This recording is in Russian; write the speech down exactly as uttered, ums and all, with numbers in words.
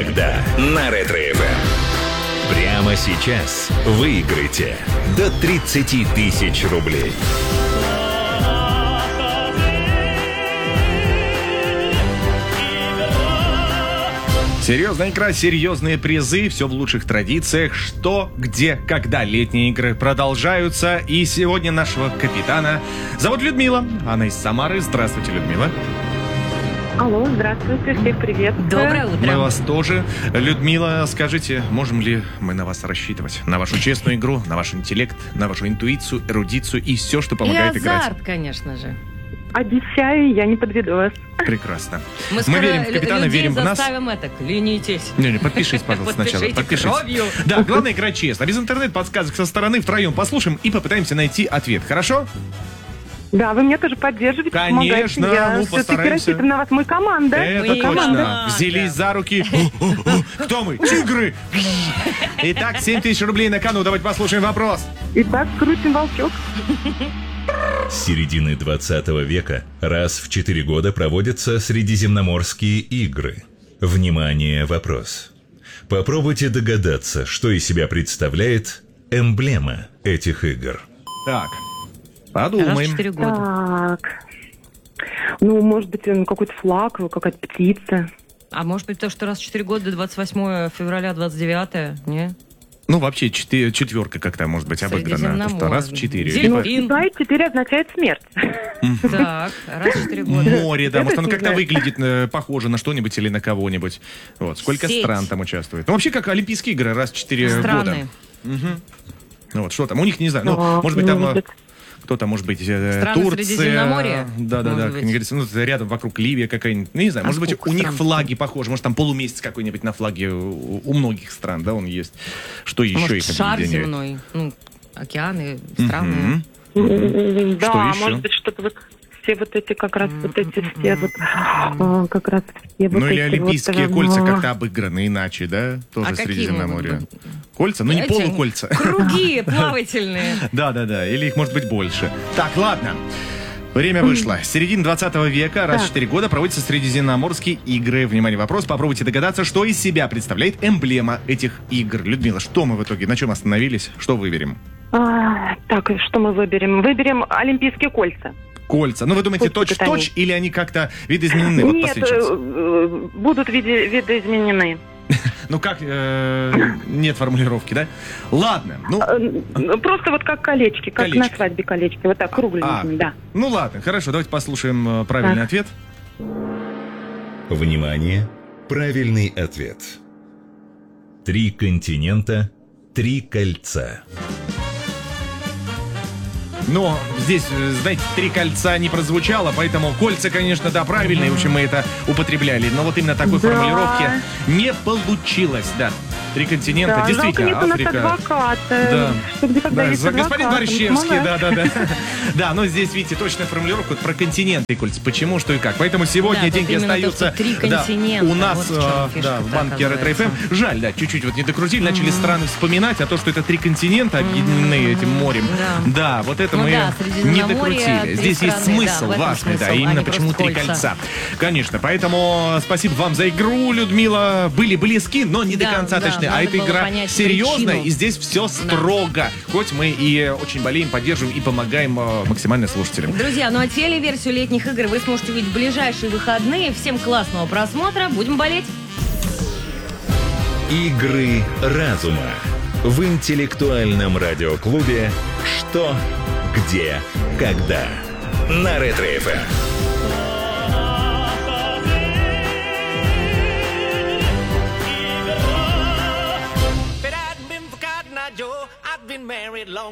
когда» на Ретро-эф эм. Прямо сейчас выиграйте до тридцать тысяч рублей. Серьезная игра, серьезные призы, все в лучших традициях. Что, где, когда летние игры продолжаются. И сегодня нашего капитана зовут Людмила. Она из Самары. Здравствуйте, Людмила. Алло, здравствуйте, всех привет. Доброе утро. Мы вас тоже. Людмила, скажите, можем ли мы на вас рассчитывать? На вашу честную игру, на ваш интеллект, на вашу интуицию, эрудицию и все, что помогает и играть? азарт, конечно же. Обещаю, я не подведу вас. Прекрасно. Мы, Мы скоро верим в капитана, людей верим в нас. заставим это, клянитесь. Не, не, подпишись, пожалуйста, сначала. Подпишите кровью. Да, главное играть честно. Без интернет-подсказок со стороны втроем послушаем и попытаемся найти ответ. Хорошо? Да, вы меня тоже поддерживаете, Конечно, помогаете. Я ну, все-таки постараемся. рассчитываю на вас, мы команда. Это мы точно. команда. Взялись за руки. Кто мы? Тигры! Итак, семь тысяч рублей на кону. Давайте послушаем вопрос. Итак, крутим волчок. С середины двадцатого века раз в четыре года проводятся Средиземноморские игры. Внимание, вопрос. Попробуйте догадаться, что из себя представляет эмблема этих игр. Так, Раз в подумаем. четыре года. Так. Ну, может быть, ну, какой-то флаг, какая-то птица. А может быть, то, что раз в четыре года, двадцать восьмое февраля, двадцать девятое, не? Ну, вообще, четы- четверка как-то может быть обыграна. То, что раз в четыре. Дельфин. Либо Знаете, четыре означает смерть. Так, раз в четыре года. море, да. Может, оно Это как-то не выглядит э, похоже на что-нибудь или на кого-нибудь. Вот. Сколько Сеть. стран там участвует. Ну, вообще, как Олимпийские игры раз в четыре года. Страны. Ну, вот, что там? У них, не знаю, ну, Да, может быть, там... может э, быть. Кто-то, может быть, э, Страны Турция. Средиземноморья? Да-да-да. Может быть. Не говорится, ну, рядом вокруг Ливия какая-нибудь. Ну, не знаю, А может быть, сколько у них стран? флаги похожи. Может, там полумесяц какой-нибудь на флаге у, у многих стран, да, он есть. Что еще Может, их шар объединяет? земной, ну, океаны, страны. Мгм. Да, Что еще? может быть, что-то вот все вот эти как раз вот эти все вот а, как раз все вот Ну, или эти олимпийские вот, кольца а, как-то обыграны иначе, да? Тоже А какие Средиземноморье. могут быть? Кольца? Ну, не Эти полукольца. Круги плавательные. Да-да-да, или их может быть больше. Так, ладно. Время вышло. С середины двадцатого века раз в Так. четыре года проводятся Средиземноморские игры. Внимание, вопрос. Попробуйте догадаться, что из себя представляет эмблема этих игр. Людмила, что мы в итоге, на чем остановились? Что выберем? а, Так, что мы выберем? Выберем олимпийские кольца. Кольца. Ну, вы думаете, Пусть будет точь-в-точь, или они как-то видоизменены? Вот Нет, последний час. э, э, будут виде- видоизменены. Ну, как, э, нет формулировки, да? Ладно, ну... Э, Просто вот как колечки, как Колечки. на свадьбе колечки. Вот так, кругленькими, А, да. Ну, ладно, хорошо, давайте послушаем э, правильный Так. ответ. Внимание, правильный ответ. Три континента, три кольца. Но здесь, э, знаете, три кольца не прозвучало, поэтому кольца, конечно, да, правильные, в общем, мы это употребляли. Но вот именно такой Да. формулировки не получилось, да. Три континента, Да, жалко, действительно, нет у нас Африка. адвоката. Да. Что где когда Да, есть за- адвокат, господин он Борщевский, помогает. да, да, да. Да, но здесь, видите, точная формулировка вот про континенты и кольца. Почему, что и как. Поэтому сегодня Да, тут деньги именно то, остаются что три да, континента. у нас Вот в чем э, фишка-то, да, в банке Ретро-эф эм. оказывается. Жаль, да, чуть-чуть вот не докрутили, начали страны вспоминать, а то, что это три континента, объединены этим морем. Да. Да, вот это Ну мы да, не Средиземноморье, докрутили. три Здесь есть страны, да, смысл в этом важный, да, смысл, а именно не почему просто три кольца. кольца. Конечно, поэтому спасибо вам за игру, Людмила. Были близки, но не до Да, конца да, точны. А надо эта было игра понять серьезная, причину. и здесь все строго. Хоть мы и очень болеем, поддерживаем и помогаем э, максимально слушателям. Друзья, ну а телеверсию летних игр вы сможете увидеть в ближайшие выходные. Всем классного просмотра. Будем болеть. Игры разума. В интеллектуальном радиоклубе «Что, где, когда» на Ретро-эф эм. But I've been forgotten, I Joe. I've been married long.